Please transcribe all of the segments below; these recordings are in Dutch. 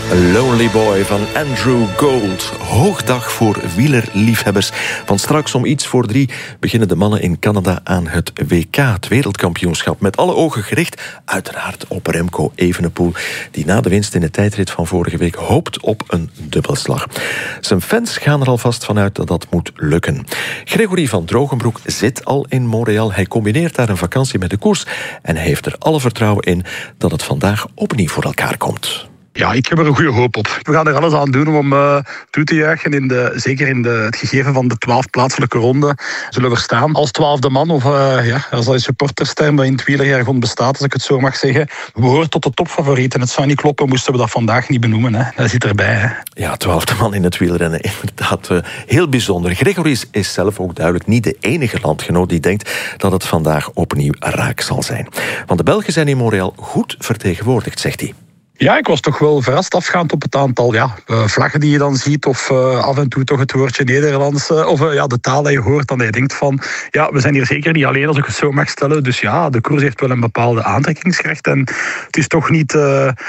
Lonely Boy van Andrew Gold. Hoogdag voor wielerliefhebbers. Van straks om iets voor 3 beginnen de mannen in Canada aan het WK, het wereldkampioenschap. Met alle ogen gericht, uiteraard, op Remco Evenepoel, die na de winst in de tijdrit van vorige week hoopt op een dubbelslag. Zijn fans gaan er alvast vanuit dat dat moet lukken. Gregory van Drogenbroek zit al in Montreal. Hij combineert daar een vakantie met de koers en hij heeft er alle vertrouwen in dat het vandaag opnieuw voor elkaar komt. Ja, ik heb er een goede hoop op. We gaan er alles aan doen om toe te juichen. Zeker in het gegeven van de 12 plaatselijke ronde zullen we er staan. Als 12e man, of als dat een supportersterm in het wielerjargon bestaat, als ik het zo mag zeggen. We behoren tot de topfavorieten. Het zou niet kloppen, moesten we dat vandaag niet benoemen. Hè. Dat zit erbij. Hè. Ja, 12e man in het wielrennen. Inderdaad, heel bijzonder. Gregory is zelf ook duidelijk niet de enige landgenoot die denkt dat het vandaag opnieuw raak zal zijn. Want de Belgen zijn in Montreal goed vertegenwoordigd, zegt hij. Ja, ik was toch wel verrast afgaand op het aantal vlaggen die je dan ziet. Of af en toe toch het woordje Nederlands. Of de taal die je hoort. Dan je denkt van, ja, we zijn hier zeker niet alleen, als ik het zo mag stellen. Dus ja, de koers heeft wel een bepaalde aantrekkingskracht. En het is toch niet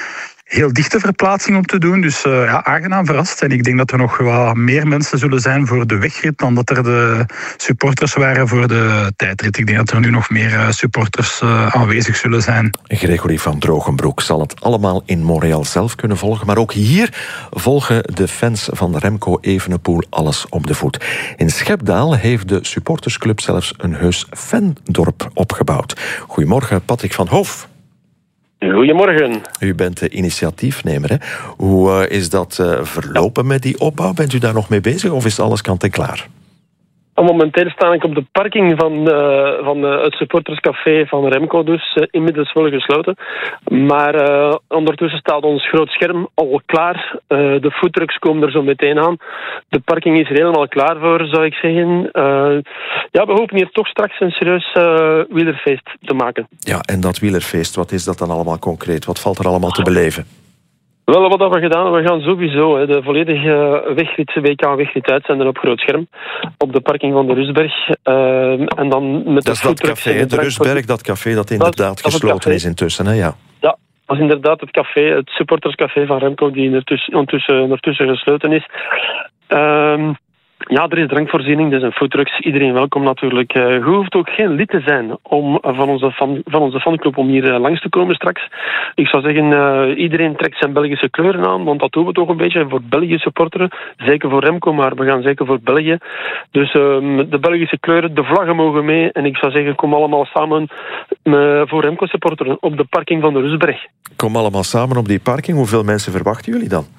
heel dichte verplaatsing om te doen. Dus aangenaam verrast. En ik denk dat er nog wat meer mensen zullen zijn voor de wegrit dan dat er de supporters waren voor de tijdrit. Ik denk dat er nu nog meer supporters aanwezig zullen zijn. Gregory van Drogenbroek zal het allemaal in Montreal zelf kunnen volgen. Maar ook hier volgen de fans van Remco Evenepoel alles op de voet. In Schepdaal heeft de supportersclub zelfs een heus fandorp opgebouwd. Goedemorgen, Patrick van Hoof. Goedemorgen. U bent de initiatiefnemer, hè? Hoe is dat verlopen met die opbouw? Bent u daar nog mee bezig of is alles kant en klaar? Momenteel sta ik op de parking van het supporterscafé van Remco, dus inmiddels wel gesloten. Maar ondertussen staat ons groot scherm al klaar. De foodtrucks komen er zo meteen aan. De parking is er helemaal klaar voor, zou ik zeggen. We hopen hier toch straks een serieus wielerfeest te maken. Ja, en dat wielerfeest, wat is dat dan allemaal concreet? Wat valt er allemaal te beleven? Wel, wat hebben we gedaan? We gaan sowieso de volledige WK-wegrit uitzenden op groot scherm. Op de parking van de Rustberg. En dan met dat is dat café, de Rustberg, dat café dat inderdaad gesloten is intussen. Hè? Ja, dat is inderdaad het café, het supporterscafé van Remco, die ondertussen gesloten is. Er is drankvoorziening, dus een foodtrucks. Iedereen welkom natuurlijk. Je hoeft ook geen lid te zijn van onze fanclub om hier langs te komen straks. Ik zou zeggen, iedereen trekt zijn Belgische kleuren aan, want dat doen we toch een beetje voor België supporteren. Zeker voor Remco, maar we gaan zeker voor België. Dus de Belgische kleuren, de vlaggen mogen mee. En ik zou zeggen, kom allemaal samen voor Remco supporteren op de parking van de Rustberg. Kom allemaal samen op die parking. Hoeveel mensen verwachten jullie dan?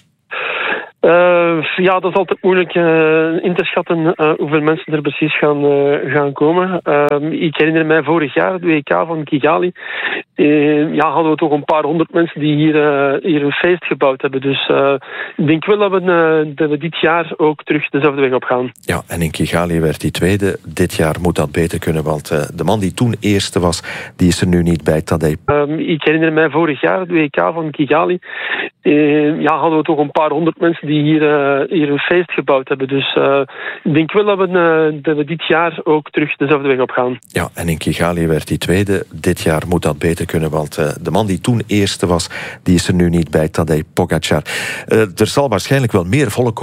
Dat is altijd moeilijk in te schatten hoeveel mensen er precies gaan komen. Ik herinner mij vorig jaar, het WK van Kigali, hadden we toch een paar honderd mensen die hier een feest gebouwd hebben. Dus ik denk wel dat we dit jaar ook terug dezelfde weg op gaan. Ja, en in Kigali werd hij tweede. Dit jaar moet dat beter kunnen, want de man die toen eerste was, die is er nu niet bij, Tadej. Ik herinner mij vorig jaar, het WK van Kigali, hadden we toch een paar honderd mensen die hier een feest gebouwd hebben. Dus ik denk wel dat we dit jaar ook terug dezelfde weg op gaan. Ja, en in Kigali werd hij tweede. Dit jaar moet dat beter kunnen, want de man die toen eerste was, die is er nu niet bij, Tadej Pogačar. Er zal waarschijnlijk wel meer volk